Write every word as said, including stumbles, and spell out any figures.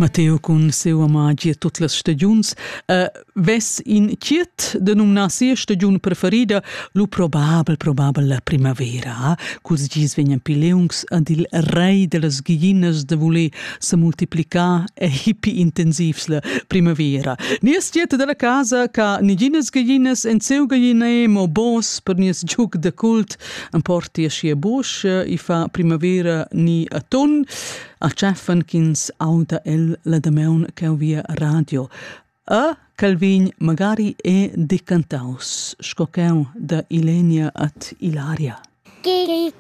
Matteo cun seu amagia tut las stagiuns. Uh, ves in chiet de numna sia stagiun preferida, lu probabel, probabel la primavera, cus gis vegnan pileungs ad il rei de las ghiginas de voler se multiplicar e hipi intensivs la primavera. Nies chiet de la casa ca niginas ghiginas en seu ghigineem o bos per nies giug de cult en porti a schia busch, i fa primavera ni a ton, a ceffen kins auda el la dameun cheu via radio. A calvin magari e decantaus, scocheu da Ilenia at Ilaria. Che